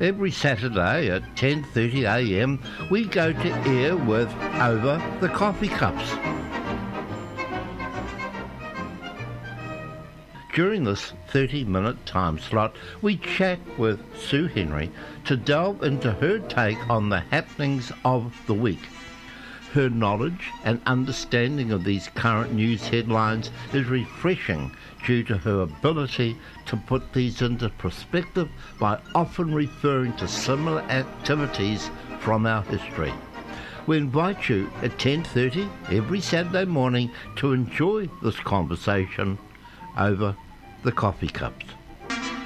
Every Saturday at 10:30am we go to air with Over the Coffee Cups. During this 30-minute time slot, we chat with Sue Henry to delve into her take on the happenings of the week. Her knowledge and understanding of these current news headlines is refreshing due to her ability to put these into perspective by often referring to similar activities from our history. We invite you at 10:30 every Saturday morning to enjoy this conversation over the coffee cups.